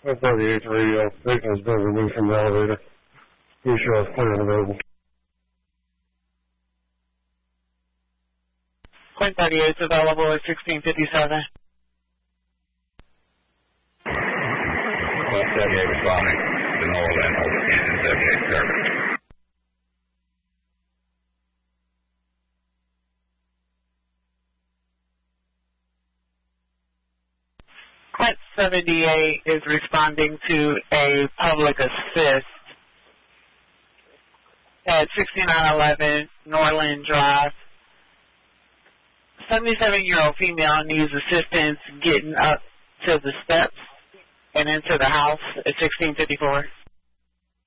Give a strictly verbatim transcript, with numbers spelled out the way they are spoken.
one thirty-eight radio. Patient has been removed from the elevator. Please show us clear and available. one thirty-eight is available at sixteen fifty-seven. one thirty-eight responding to Norland Ocean thirty-eight service. Quint seventy-eight is responding to a public assist at sixty-nine eleven Norland Drive. seventy-seven-year-old female needs assistance getting up to the steps and into the house at sixteen fifty-four.